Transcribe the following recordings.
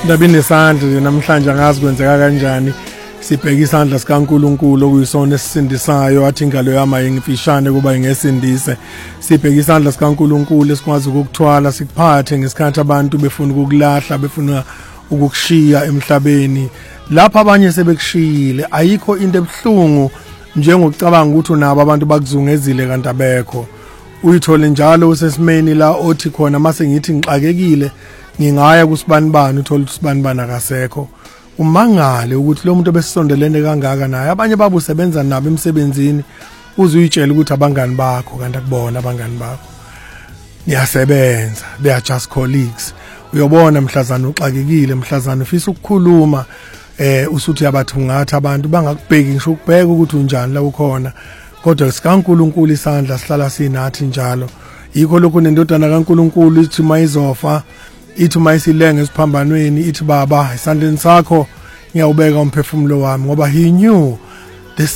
Ndabi nesandla namhlanje angazi kwenzeka kanjani. Sibheka isandla sikaNkuluNkulu okuyisona esisindisayo athi ingalo yami ayingifishane kuba ingesindise. Sibheka isandla sikaNkuluNkulu esikwazi ukukuthwala sikuphathe ngesikhathi abantu befuna ukukulahla befuna ukukushiya emhlabeni. Lapha abanye sebekushiyile ayikho into ebuhlungu njengokucabanga ukuthi unabo abantu bakuzungezile kanti abekho. Uyithole njalo usesimeni la othi khona mase ngithi ngixakekile ngingaya kusibanibani uthola ukuthi usibanibani akasekho. Umangale ukuthi lo muntu obesondelene kangaka naye abanye babo usebenza nabo emsebenzini uzuyitshela ukuthi abangani bakho kanti akubona abangani bakho. Niyasebenza, they are just colleagues. Uyobona mhlazana uxakekile mhlazana ufisa ukukhuluma usuthi yabathungatha abantu bangakubheki ngisho ukubheka ukuthi unjani la ukhona. Kodwa sikaNkuluNkulu isandla sihlala sinathi njalo. Yikho lokho nendodana kaNkuluNkulu ithi mayizofa ithi mayisilenge esiphambanweni ithi baba isandleni sakho ngiyawubeka umphefumulo wami ngoba he knew the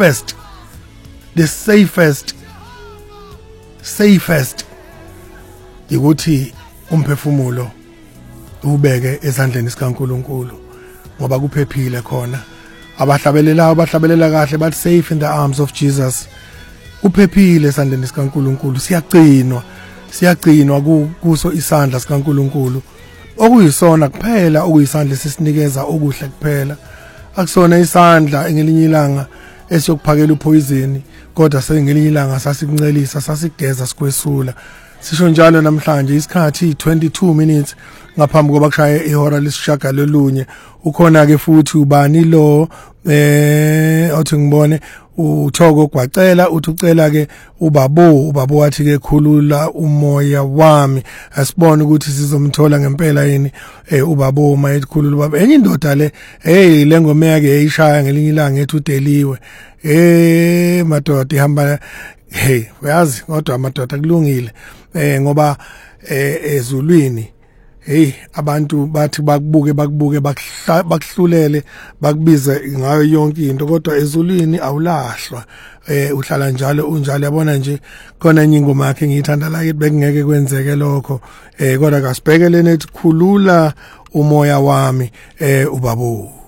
safest ukuthi umphefumulo ubeke ezandleni sikaNkuluNkulu ngoba kuphephile khona. Abahlabelela kahle bathi safe in the arms of Jesus. Uphephile esandleni sikaNkuluNkulu. Siyagcinwa kuso isandla sikaNkuluNkulu. Okuyisona kuphela okuyisandla sesinikeza okuhle kuphela. Akusona isandla ngelinye ilanga esiyokuphakela upoison kodwa sengelinye ilanga sasikuncelisa sasigeza sikwesula. Sisho njalo namhlanje isikhathi 22 minutes ngaphambi kokuba kushaya ihora lesishaka lolunye. Ukhona ke futhi ubani lo othi ngibone uThoko gwacela uthi ucela ke ubabo wathi ke khulula umoya wami asibone ukuthi sizomthola ngempela yini ubabo mayikhulula ubaba enye indoda le le ngoma yake eyishaya ngelinye ilanga ethi udeliwe madoda ihamba uyazi kodwa amadoda kulungile ngoba ezulwini abantu bathi bakubuke bakuhlulele bakubize ngayo yonke into kodwa ezulwini awulahlwa uhlala njalo unjalo yabona nje khona enye ingoma yakhe ngiyithanda la bekungeke kwenzeke lokho kodwa kasibhekelene ethi khulula umoya wami ubabo.